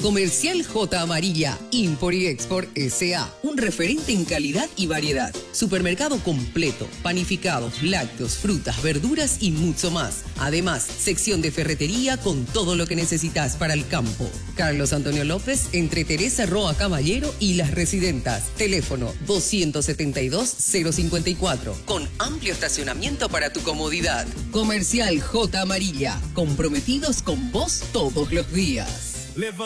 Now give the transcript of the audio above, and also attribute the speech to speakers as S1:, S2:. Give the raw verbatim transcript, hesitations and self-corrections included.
S1: Comercial J Amarilla, Import y Export S A, un referente en calidad y variedad. Supermercado completo, panificados, lácteos, frutas, verduras y mucho más. Además, sección de ferretería con todo lo que necesitas para el campo. Carlos Antonio López, entre Teresa Roa Caballero y Las Residentas. Teléfono doscientos setenta y dos, cero cincuenta y cuatro, con amplio estacionamiento para tu comodidad. Comercial J Amarilla, comprometidos con vos todos los días.